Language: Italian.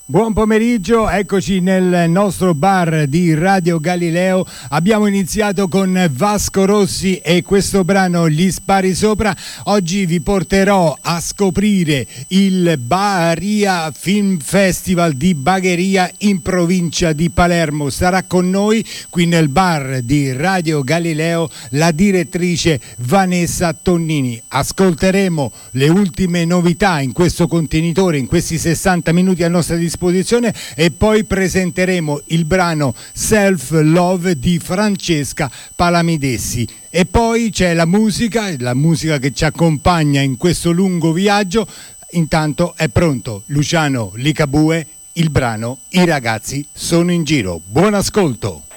Buon pomeriggio, eccoci nel nostro bar di Radio Galileo. Abbiamo iniziato con Vasco Rossi e questo brano Gli spari sopra. Oggi vi porterò a scoprire il Baharia Film Festival di Bagheria in provincia di Palermo. Sarà con noi qui nel bar di Radio Galileo la direttrice Vanessa Tonnini. Ascolteremo le ultime novità in questo contenitore, in questi 60 minuti a nostra disposizione, e poi presenteremo il brano Self Love di Francesca Palamidessi. E poi c'è la musica che ci accompagna in questo lungo viaggio. Intanto è pronto Luciano Licabue, il brano I ragazzi sono in giro. Buon ascolto.